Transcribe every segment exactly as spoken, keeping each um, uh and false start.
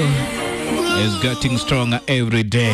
is getting stronger every day.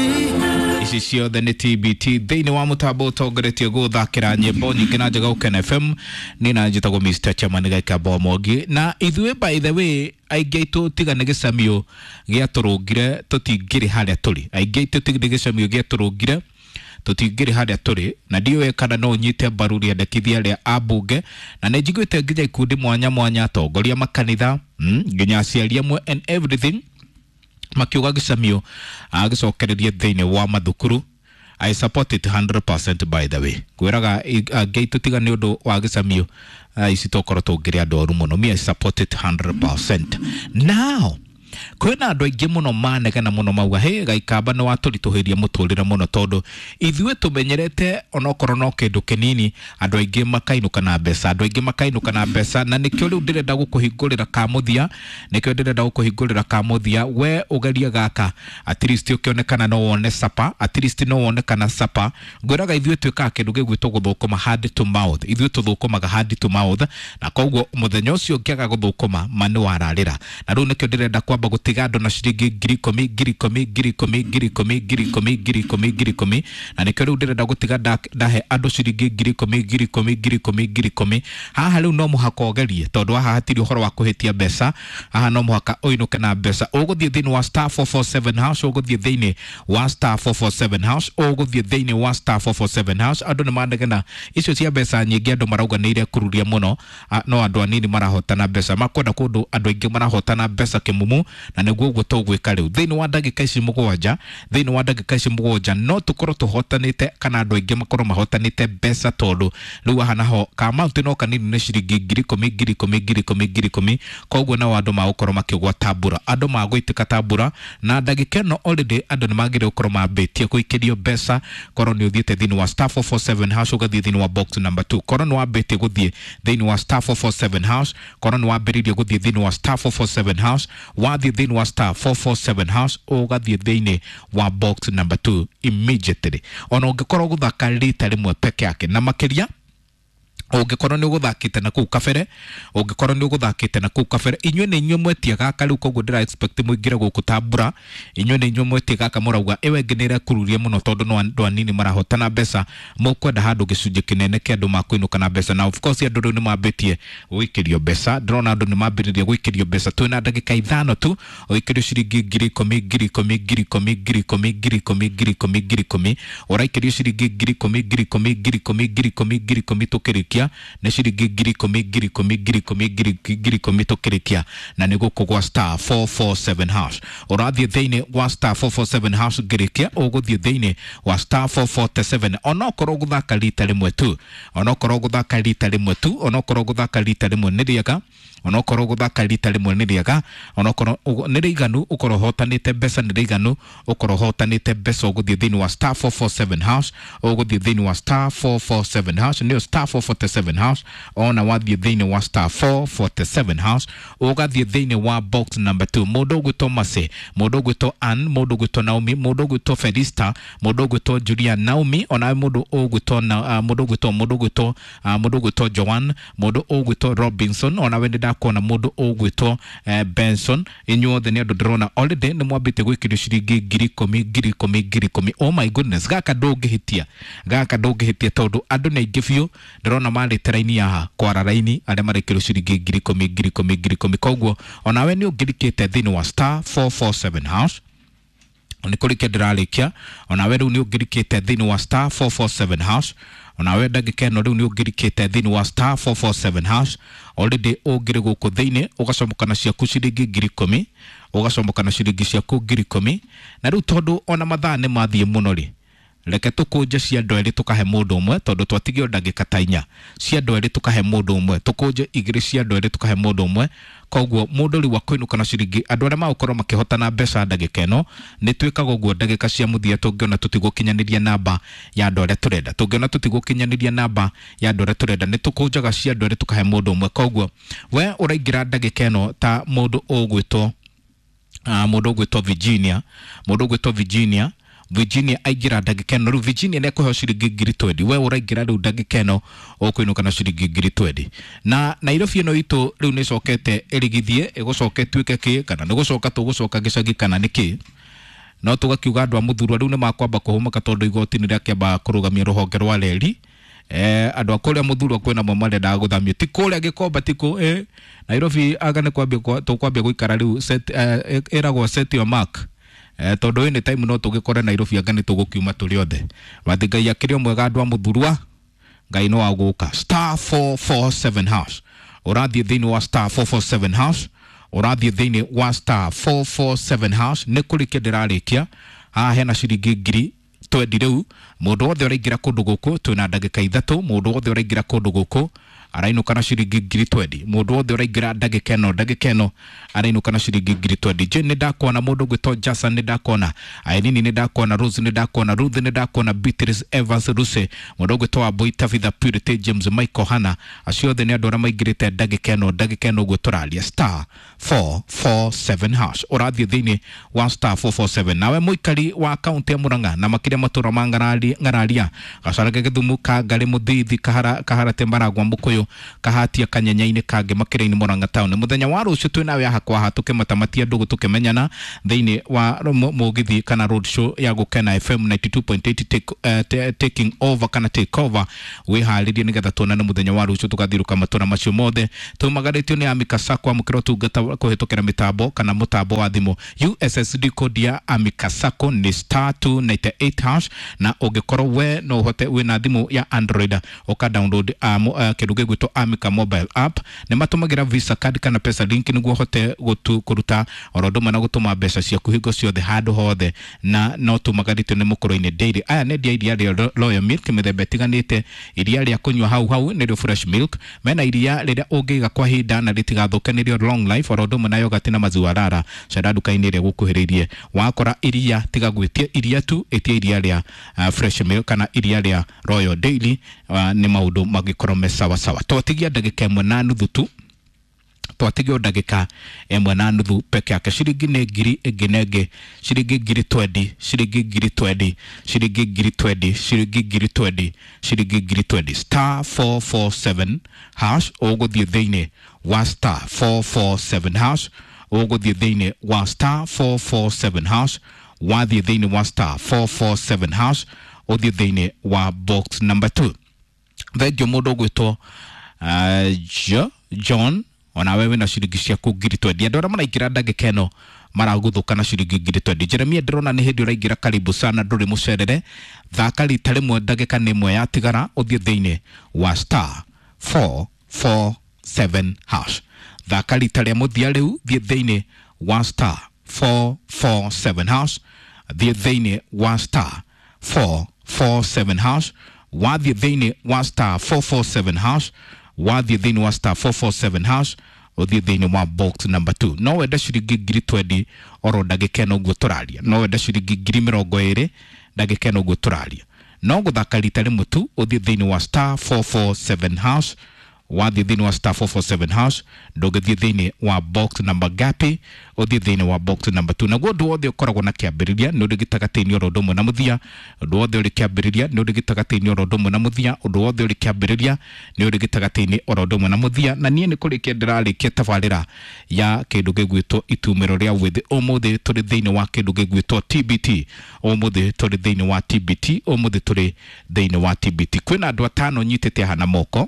Ici ciothe nĩ T B T thĩinĩ wa mũtambo ũtongoretie gũthakĩra nyĩmbo nyingĩ na njega Ken F M. Nĩ na njĩtagwo Mister Chama nĩ gaikamba Mwangi, na ithuĩ by the way aingĩ aitũ tigane gĩcamio gĩa tũrũngire tũtingĩrĩ harĩa tũrĩ. Aingĩ aitũ tigane gĩcamio gĩa tũrũngire tũtingĩrĩ harĩa tũrĩ, na ndiũĩ kana no nyite mbaru rĩandĩkithia rĩa ambunge, na nĩ njiguĩte nginya ikundi mwanya mwanya atongoria makanitha nginya aciari amwe and everything makiuga gĩcamio agĩcokereria thĩinĩ wa mathukuru. I support it one hundred percent by the way. Kwĩraga angĩ tũtigane ũndũ wa gĩcamio ici tokorwo tũngĩrĩ andũ oru mũno. Me I support it one hundred percent. Now kwĩna andũ aingĩ mũno manegana mũno mauga he gaikamba nĩ watũritũhĩria mũtũrĩre mũno tondũ ithuĩ tũmenyerete onokorwo no kĩndũ kĩnini andũ aingĩ makainũka na mbeca andũ aingĩ makainũka na mbeca na nĩkĩo rĩu ndĩrenda gũkũhingũrĩra kamũthia nĩkĩo ndĩrenda gũkũhingũrĩra kamũthia we ũgeria gaka at least ũkĩonekana no wone sapa at least no wonekana sapa ngwĩraga ithuĩ twĩkaga kĩndũ gĩgwĩtwo gũthũkũma hand to mouth ithuĩ tũthũkũmaga hand to mouth na koguo mũthenya ũcio ũngĩaga gũthũkũma mani wararĩra na rĩu nĩkĩo ndĩrenda kwamba gũtiga andũ na ciringi ngiri ikũmi ngiri ikũmi ngiri ikũmi ngiri ikũmi ngiri ikũmi ngiri ikũmi ngiri ikũmi na nĩkĩo rĩu ndĩrenda gũtiga ndahe andũ ciringi ngiri ikũmi ngiri ikũmi ngiri ikũmi ngiri ikũmi. Haha rĩu no mũhaka ũgerie tondũ haha hatirĩ ũhoro wa kũhĩtia mbeca, haha no mũhaka ũinũke na mbeca. Ũgũthiĩ thĩinĩ wa star four four seven hash, ũgũthiĩ thĩinĩ wa star four four seven hash, ũgũthiĩ thĩinĩ wa star four four seven hash. Andũ nĩ manegena icio cia mbeca nyingĩ, andũ marauganĩire kururia mũno, no andũ anini marahotana mbeca, makwenda kũndũ andũ aingĩ marahotana mbeca kĩmumu, na nĩguo ũguo tũgwĩka rĩu thĩinĩ wa ndagĩka ici mũgwanja thĩinĩ wa ndagĩka ici mũgwanja no tũkorwo tũhotanĩte kana andũ aingĩ makorwo mahotanĩte mbeca tondũ rĩu haha naho kamauntĩ no kanini nĩ ciringi ngiri ikũmi ngiri ikũmi ngiri ikũmi ngiri ikũmi. Koguo na andũ magũkorwo makĩgwa tambura, andũ magũitĩka tambura na ndagĩka ĩno already andũ nĩ magĩrĩire gũkorwo mambĩtie gũikĩrio mbeca. Korwo nĩ ũthiĩte thĩinĩ wa star four four seven hash ũgathiĩ thĩinĩ wa box number two, korwo nĩ wambĩtie gũthiĩ thĩinĩ wa star four four seven hash, korwo nĩ wambĩrĩirie gũthiĩ thĩinĩ wa star four four seven hash, wathiĩ thĩinĩ wa star four four seven hash ũgathiĩ thĩinĩ wa box number two immediately. Ona ũngĩkorwo gũthaka rita rĩmwe peke yake na makĩria ũngĩkorwo nĩ ũgũthakĩte na kũu kabere ũngĩkorwo nĩ ũgũthakĩte na kũu kabere inyuĩ nĩ inyuĩ mwetia gaka rĩu koguo ndĩra expect mũingĩre gũkũ tambura inyuĩ nĩ inyuĩ mwetia gaka mũrauga ewe ngenera kururia mũno tondũ no andũ anini marahotana mbeca mũkwenda handũ gĩcunjĩ kĩnene kĩa andũ makwĩnũka na mbeca. Na of course andũ rĩu nĩ mambĩtie gũikĩrio mbeca, ndĩrona andũ nĩ mambĩrĩria gũikĩrio mbeca. Twĩna ndagĩka ithano tu ũikĩrio ciringi ngiri ikũmi ngiri ikũmi ngiri ikũmi ngiri ikũmi ngiri ikũmi ngiri ikũmi ngiri ikũmi ũraikĩrio ciringi ngiri ikũmi ngiri ikũmi ngiri ikũmi ngiri ikũmi ngiri ikũmi tũkĩrĩkia nĩ ciringi ngiri ikũmi ngiri ikũmi ngiri ikũmi ngiri ikũmi tũkĩrĩkia na nĩ gũkũ gwa star four four seven hash. Ũrathiĩ thĩinĩ wa star four four seven hash ngĩrĩkia ũgũthiĩ thĩinĩ wa star four forty seven. Onokorwo gũthaka rita rĩmwe tu onokorwo gũthaka rita rĩmwe tu onokorwo gũthaka rita rĩmwe nĩ rĩega onokorwo gũthaka rita rĩmwe nĩ rĩega onokorwo nĩ rĩiganu ũkorwo hotanĩte mbeca nĩ rĩiganu ũkorwo hotanĩte mbeca. Ũgũthiĩ thĩinĩ wa star four four seven hash ũgũthiĩ thĩinĩ wa star four four seven hash nĩyo star four forty seven hash. Ona wathiĩ thĩinĩ wa star four forty seven hash ũgathiĩ thĩinĩ wa box number two. Mũndũ ũgwĩtwo Mase, mũndũ ũgwĩtwo Ann, mũndũ ũgwĩtwo Naomi, mũndũ ũgwĩtwo Felista, mũndũ ũgwĩtwo Julian Naomi, ona mũndũ ũgwĩtwo mũndũ ũgwĩtwo mũndũ ũgwĩtwo mũndũ ũgwĩtwo Joan, mũndũ ũgwĩtwo Robinson, ona we ndakona mũndũ ũgwĩtwo Benson. Inyuothe nĩ andũ ndĩrona already nĩ mwambĩte gwĩkĩrio ciringi ngiri ikũmi ngiri ikũmi ngiri ikũmi. Oh my goodness, gaka ndũngĩhĩtia gaka ndũngĩhĩtia tondũ andũ nĩ aingĩ biũ ndĩrona marĩte raini yaha kwara raini arĩa marĩkĩrio ciringi ngiri ikũmi ngiri ikũmi ngiri ikũmi. Koguo onawe nĩ ũngĩrikĩte thĩinĩ wa star four four seven hash nĩ kũrĩkia ndĩrarĩkia onawe rĩu nĩ ũngĩrikĩte thĩinĩ wa star four four seven hash onawe ndagĩka ĩno rĩu nĩ ũngĩrikĩte thĩinĩ wa star four four seven hash already ũngĩrĩ gũkũ thĩinĩ ũgacomokana ciaku ciringi ngiri ikũmi ũgacomokana ciringi ciaku ngiri ikũmi. Na rĩu tondũ ona mathaa nĩ mathiĩ mũno rĩ reke tũkũnje cia andũ erĩ tũkahe mũndũ ũmwe tondũ twatigio ndagĩka ta inya cia andũ erĩ tũkahe mũndũ ũmwe tũkũnje igĩrĩ cia andũ erĩ tũkahe mũndũ ũmwe. Koguo mũndũ rĩu akũinũka na ciringi andũ arĩa magũkorwo makĩhotana mbeca ndagĩka ĩno nĩ twĩkaga ũguo ndagĩka cia mũthia tũngĩona tũtigũkinyanĩria namba ya andũ arĩa tũrenda tũngĩona tũtigũkinyanĩria namba ya andũ arĩa tũrenda nĩ tũkũnjaga cia andũ erĩ tũkahe mũndũ ũmwe. Koguo we ũraingĩra ndagĩka ĩno ta mũndũ ũgwĩtwo mũndũ ũgwĩtwo Virginia mũndũ ũgwĩtwo Virginia Virginia aigira ndagikeno ru Virginia ne ko ciringi ngiri twendi we uraigira ru ndagikeno okuinuka na ciringi ngiri twendi na Nairobi no itu riu ni cokete erigithie egucoke tuike ki kana ni gucoka tugucoka gicagi kana niki no tugakiuga andu a muthurwa riu ni makwamba kuhumaka tondu igoti ni riakamba kurugamia ruhonge rwa reri eh andu akuria muthurwa kwena mo marenda guthamio ti kuria gikomba ti ku eh Nairobi agane kwambia tukwambia guikara riu set eragwo set your mark eh tondu ini time no tugikore Nairobi agane tugukiuma turi othe bathigai akirio mwega andu a muthurwa ngai no aguka star four four seven hash urathie thini wa star four four seven hash urathie thini wa star four four seven hash ni kurikia ndirarikia ha hena ciringi ngiri twendi riu mundu wothe uraingira kundu guku twina ndagika ithatu mundu wothe uraingira kundu guku arainuka na ciringi ngiri twendi mundu wothe uraingira ndagika eno ndagika eno arainuka na ciringi ngiri twendi je ni ndakona mundu gwito Jason ni ndakona Ainini ni ndakona Rose ni ndakona Ruth ni ndakona Beatrice Evans Ruse mundu gwito Aboy Tavitha Purity James Michael Hana acio othe ni andu ara maingirite ndagika eno ndagika eno gwituralia star four four seven hash urathie thini wa star four four seven nawe muikari wa account ya Muranga na makiria matura mangarali ngaralia gacarage githumu ka ngari muthithi kahara kahara tembaragwa mukuyu kahatia kanyenyaini kage makiraini Muranga town muthenya wa rucio twina we hakwa hatuke matamatia ndugu tukimenyana thini wa mugithi kana road show ya gukena F M ninety-two point eight take, uh, taking over kana take over we halirie nigetha tuonane muthenya wa rucio tukathiruka matura macio mothe tumagaritio ni amikasako amukiro tungata kuhitukira mitambo kana mutambo wa thimu U S S D code ya amikasako ni star two ninety-eight hash na ugikorwo we no hote wina thimu ya Android uka download um, uh, kiruge gwito Amika mobile app ne matumagira Visa card kana pesa link niguo hote gutu kuruta orodoma na gutuma mbeca cia kuhingo ciothe handu hothe na no tumagaritio ne mukoro-ini daily aya ne dia iria ria Royal Milk mithemba itiganite iria ria kunywa hau hau ne fresh milk mena iria riria ungiga kwa hinda na ritigathukanirio long life orodoma na yogurt na maziwa rara cara duka-ini ria gukuhiririe wakora iria tiga gwitie iria tu etie iria ria uh, fresh milk kana iria ria Royal Daily uh, ni maundu magikorwo me sawa sawa twatigia ndagika imwe na nuthu tu twatigia ndagika imwe na nuthu peke yake ciringi ne ngiri inginenge ciringi ngiri twendi ciringi ngiri twendi ciringi ngiri twendi ciringi ngiri twendi ciringi ngiri twendi star four four seven hash uguthie thini wa star four four seven hash uguthie thini wa star four four seven hash wathie thini wa star four four seven hash uthie thini wa box number two thegio mundu gwitwo uh, jo, John ona wewe na ciringi ciaku ngiri twendi andu ara maraingira ndagika eno maraguthuka na ciringi ngiri twendi Jeremia ndirona ni hindi uraingira karibu sana nduri mucerere thaka rita rimwe ndagika ni imwe yatigara uthie thini wa star four four seven hash thaka rita ria muthia riu thie thini wa star four four seven hash thie thini wa star four four seven hash wathie thini wa star four four seven hash wathie thini wa star four four seven hash uthie thini wa box number two no wenda ciringi ngiri twendi oro ndagika eno guo turaria no wenda ciringi ngiri mirongo iri ndagika eno guo turaria no guthaka rita rimwe tu uthie thini wa star four four seven hash wathie thini wa star four four seven hash ndugithie thini wa box number gapi uthie thini wa box number two naguo ndu wothe ukoragwo na kiambiriria ni urigitagatini orodomwe na muthia ndu wothe uri kiambiriria ni urigitagatini orodomwe na muthia ndu wothe uri kiambiriria ni urigitagatini orodomwe na muthia na nie ni kurikia ndirarikia tabarira ya kindu gigwitwo itumiro ria withi umuthi turi thini wa kindu gigwitwo T B T umuthi turi thini wa T B T umuthi turi thini wa T B T kwina andu atano nyitete hana moko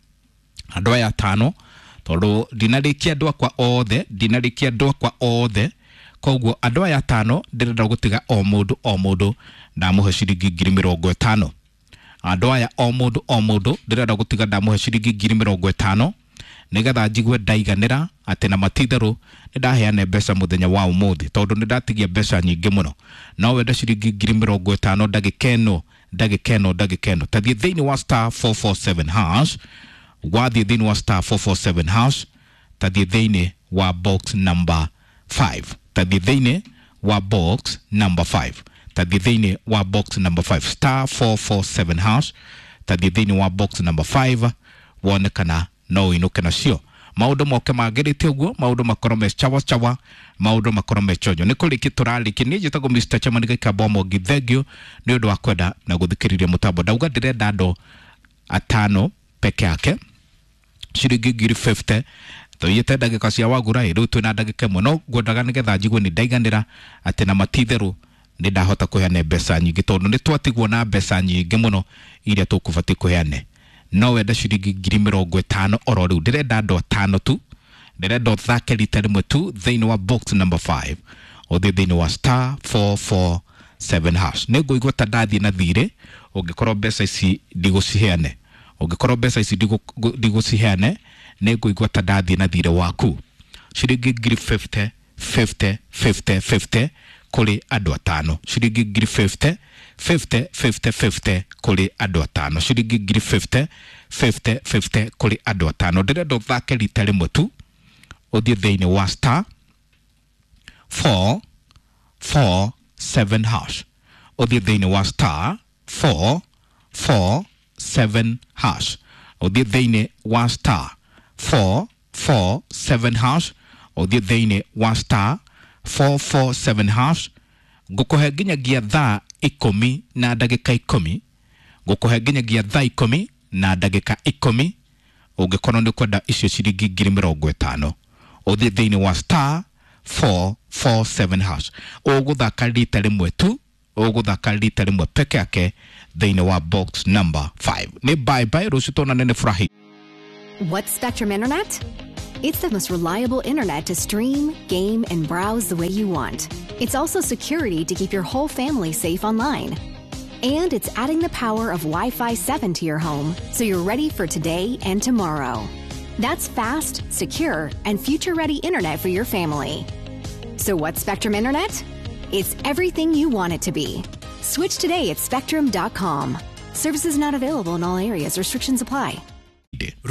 andu aya atano tondu dinarikia andu kwa othe dinarikia andu kwa othe koguo andu aya atano ndirenda gutiga o mundu o mundu ndamuhe ciringi ngiri mirongo itano andu aya o mundu o mundu ndirenda gutiga ndamuhe ciringi ngiri mirongo itano nigetha njigwe ndaiganira ati na matitharu nindaheane mbeca muthenya wa umuthi tondu nindatigia mbeca nyingi muno no wenda ciringi ngiri mirongo itano ndagika eno ndagika eno ndagika eno tathie thini wa star four four seven hash wathie thini wa star four four seven hash tathie thini wa box number five tathie thini wa box number five tathie thini wa box number five star four four seven hash tathie thini wa box number five wone kana no inuke nacio maundu moke magirite uguo maundu makorome chawa chawa maundu makorome chojo ni kuliki turaliki ni jitago Mister Chamani Gaikabo Mogi thegio ni undu wa kwenda na guthikiriria mutambo ndauga ndirenda ando atano peke yake ciringi ngiri fifty toyete ndagika cia wagura riu twina ndagika imwe no ngwendaga nigetha njigwe ni ndaiganira ati na matitheru ni ndahota kuheana mbeca nyingi tondu ni twatigwo na mbeca nyingi muno iria tukubati kuheane no wenda ciringi ngiri mirongo itano oro riu ndirenda ando atano tu ndirenda thake rita rimwe tu thiini wa box number five othi thiini wa star four four seven hash nego igwa ta ndathi na thire ungikorwo mbeca ici ndiguciheane ungikorwo mbeca ici ndiguciheane nego igwa ta ndathi na thire waku ciringi ngiri fifty fifty fifty fifty kuri andu atano ciringi ngiri fifty fifty fifty fifty kuri andu atano ciringi ngiri fifty fifty fifty kuri andu atano ndirenda thake rita rimwe tu uthie thiini wa star four four seven hash uthie thiini wa star four four seven hash uthie thiini wa star four four seven hash uthie thiini wa star four four seven hash ngukuhe nginyagia thaa ikumi na ndagika ikumi ngukuhe nginyagia thaa ikumi na ndagika ikumi ungikorwo ni kwenda icio ciringi ngiri mirongo itano uthie thiini wa star four four seven hash uguthaka rita rimwe tu uguthaka rita rimwe peke yake thiini wa box number five ni bye bye rucio tonane ni furahi. What's Spectrum Internet? It's the most reliable internet to stream, game, and browse the way you want. It's also security to keep your whole family safe online. And it's adding the power of Wi-Fi seven to your home so you're ready for today and tomorrow. That's fast, secure, and future-ready internet for your family. So what's Spectrum Internet? It's everything you want it to be. Switch today at spectrum dot com. Services not available in all areas. Restrictions apply.